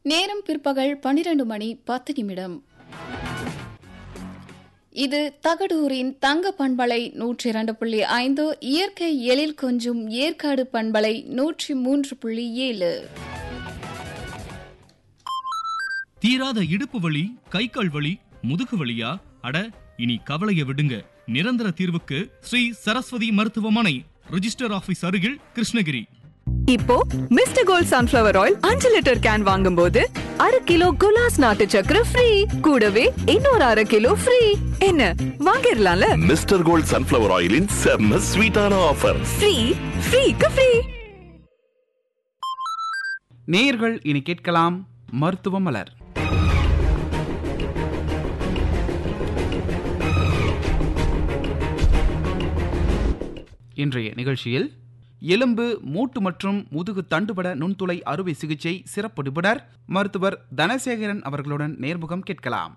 நேரம் பிற்பகல் 12 மணி 10 நிமிடம். இது தகடூரின் தங்க பண்பலை 102.5, இயற்கை எழில் கொஞ்சும் ஏற்காடு பண்பலை 103.7. தீராத இடுப்பு வலி, கை கால் வலி, முதுகு வலியா? அட, இனி கவலைய விடுங்க. நிரந்தர தீர்வுக்கு ஸ்ரீ சரஸ்வதி மருத்துவமனை, ரிஜிஸ்டர் ஆபீஸ் அருகில், கிருஷ்ணகிரி. இப்போ mister gold sunflower oil 5 litre can வாங்கும்போது 1/2 கிலோ குலாஸ் நாட்டு சக்கரை ஃப்ரீ, கூடவே இன்னொரு 1/2 கிலோ ஃப்ரீ. என்ன வாங்கிடலாம்ல? மிஸ்டர் கோல்ட் சன்ஃபிளவர் ஆயிலின் செம்ம ஸ்வீட்டான ஆஃபர். ஃப்ரீக்கு ஃப்ரீ. நேயர்கள் இனி கேட்கலாம் மருத்துவ மலர். இன்றைய நிகழ்ச்சியில் எலும்பு, மூட்டு மற்றும் முதுகு தண்டுவட நுண்துளை அறுவை சிகிச்சை சிறப்பு நிபுணர் மருத்துவர் தனசேகரன் அவர்களுடன் நேர்முகம் கேட்கலாம்.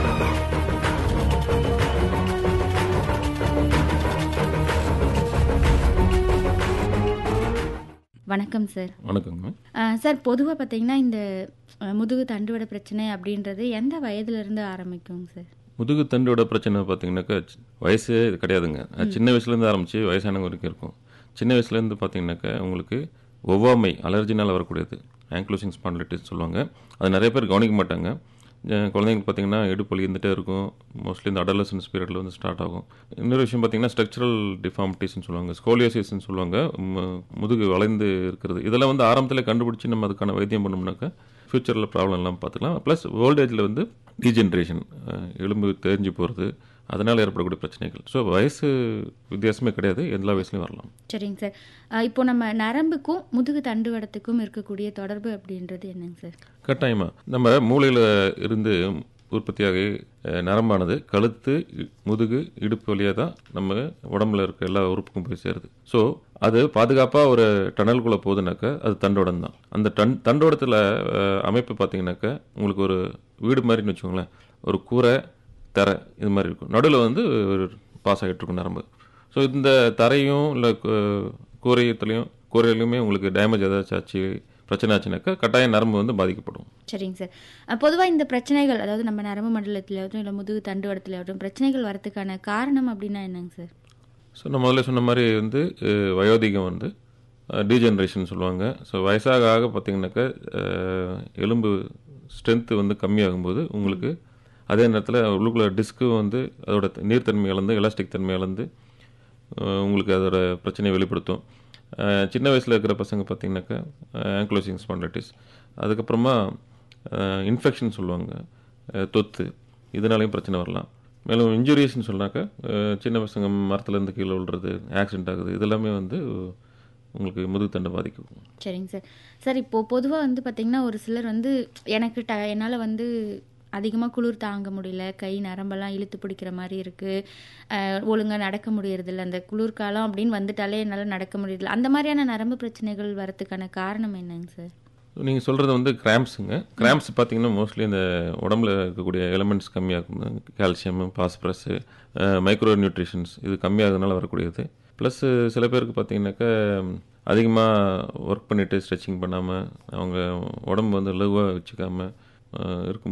வணக்கம் சார். வணக்கங்க சார், பொதுவாக பார்த்தீங்கன்னா இந்த முதுகு தண்டுவட பிரச்சனை அப்படின்றது எந்த வயதுலேருந்து ஆரம்பிக்குங்க சார்? முதுகு தண்டோட பிரச்சனை பார்த்தீங்கன்னாக்கா வயசே கிடையாதுங்க. சின்ன வயசுலேருந்து ஆரம்பித்து வயசானவங்க வரைக்கும் இருக்கும். சின்ன வயசுலேருந்து பார்த்தீங்கன்னாக்கா உங்களுக்கு ஒவ்வாமை, அலர்ஜினால் வரக்கூடியது, ஆங்க்லோசிங் ஸ்பாண்டிலைட்டிஸ் சொல்லுவாங்க. அது நிறைய பேர் கவனிக்க மாட்டாங்க. குழந்தைங்களுக்கு பார்த்தீங்கன்னா இடுப்பு வலி இருந்துகிட்டே இருக்கும். மோஸ்ட்லி இந்த அடலசன்ஸ் பீரியடில் வந்து ஸ்டார்ட் ஆகும். இன்னொரு விஷயம் பார்த்தீங்கன்னா ஸ்ட்ரக்சரல் டிஃபார்மிட்டிஸ்ன்னு சொல்லுவாங்க, ஸ்கோலியோசிஸ்ன்னு சொல்லுவாங்க, முதுகு வளைந்து இருக்கிறது. இதெல்லாம் வந்து ஆரம்பத்தில் கண்டுபிடிச்சி நம்ம அதுக்கான வைத்தியம் பண்ணோம்னாக்கா ஃப்யூச்சரில் ப்ராப்ளம் இல்லாமல் பார்த்துக்கலாம். ப்ளஸ் ஓல்டேஜில் வந்து டீஜென்ரேஷன், எலும்பு தேஞ்சு போகிறது, அதனால் ஏற்படக்கூடிய பிரச்சனைகள். ஸோ வயசு வித்தியாசமே கிடையாது, எல்லா வயசுலையும் வரலாம். சரிங்க சார். இப்போ நம்ம நரம்புக்கும் முதுகு தண்டுவடத்துக்கும் இருக்கக்கூடிய தொடர்பு அப்படின்றது என்னங்க சார்? கட்டாயமாக நம்ம மூளையில் இருந்து உற்பத்தியாகி நரம்பானது கழுத்து, முதுகு, இடுப்பு வழியாக தான் நம்ம உடம்புல இருக்க எல்லா உறுப்புக்கும் போய் சேருது. ஸோ அது பாதுகாப்பாக ஒரு டனல்குள்ளே போகுதுனாக்கா அது தண்டோடம் தான். அந்த தண்டோடத்தில் அமைப்பு பார்த்தீங்கன்னாக்கா உங்களுக்கு ஒரு வீடு மாதிரின்னு வச்சுக்கோங்களேன். ஒரு கூரை, தரை இது மாதிரி இருக்கும். நடுவில் வந்து ஒரு பாஸ் ஆகிட்டு இருக்கும் நரம்பு. ஸோ இந்த தரையும் இல்லை கூரையிலையுமே உங்களுக்கு டேமேஜ் ஏதாச்சும் ஆச்சு, பிரச்சனை ஆச்சுனாக்கா கட்டாயம் நரம்பு வந்து பாதிக்கப்படும். சரிங்க சார். பொதுவாக இந்த பிரச்சனைகள், அதாவது நம்ம நரம்பு மண்டலத்திலாகட்டும் இல்லை முதுகு தண்டுவடத்திலாகட்டும் பிரச்சனைகள் வரதுக்கான காரணம் அப்படின்னா என்னங்க சார்? ஸோ நான் முதல்ல சொன்ன மாதிரி வந்து வயோதிகம் வந்து டீஜென்ரேஷன் சொல்லுவாங்க. ஸோ வயசாக ஆக பார்த்தீங்கன்னாக்கா எலும்பு ஸ்ட்ரென்த்து வந்து கம்மியாகும்போது உங்களுக்கு அதே நேரத்தில் உள்ளுக்குள்ள டிஸ்க்கு வந்து அதோட நீர்த்தன்மை இழந்து, எலாஸ்டிக் தன்மை இழந்து உங்களுக்கு அதோட பிரச்சனையை வெளிப்படுத்தும். சின்ன வயசில் இருக்கிற பசங்க பார்த்திங்கனாக்கா ஆங்க்லோசிங் ஸ்பாண்டிலைட்டிஸ், அதுக்கப்புறமா இன்ஃபெக்ஷன் சொல்லுவாங்க, தொத்து, இதனாலையும் பிரச்சனை வரலாம். மேலும் இன்ஜுரிஸ்ன்னு சொன்னாக்கா சின்ன பசங்க மரத்துலேருந்து கீழே விழுறது, ஆக்சிடென்ட் ஆகுது, இதெல்லாமே வந்து உங்களுக்கு முதுகு தண்டை பாதிக்கும். சரிங்க சார். சார், இப்போது பொதுவாக வந்து பார்த்திங்கன்னா ஒரு சிலர் வந்து என்னால் வந்து அதிகமாக குளிர் தாங்க முடியல, கை நரம்பெல்லாம் இழுத்து பிடிக்கிற மாதிரி இருக்குது, ஒழுங்காக நடக்க முடியறதில்ல, அந்த குளிர்காலம் அப்படின்னு வந்துட்டாலே என்னால் நடக்க முடியறதில்ல, அந்த மாதிரியான நரம்பு பிரச்சனைகள் வரதுக்கான காரணம் என்னங்க சார்? நீங்கள் சொல்கிறது வந்து கிராம்ஸுங்க. கிராம்ஸ் பார்த்தீங்கன்னா மோஸ்ட்லி இந்த உடம்புல இருக்கக்கூடிய எலிமெண்ட்ஸ் கம்மியாகும். கால்சியம், பாஸ்பரஸ், மைக்ரோ நியூட்ரிஷன்ஸ் இது கம்மியாகிறதுனால வரக்கூடியது. ப்ளஸ் சில பேருக்கு பார்த்தீங்கன்னாக்கா அதிகமாக ஒர்க் பண்ணிவிட்டு ஸ்ட்ரெச்சிங் பண்ணாமல் அவங்க உடம்பு வந்து லகுவாக வச்சுக்காமல் இருக்கும்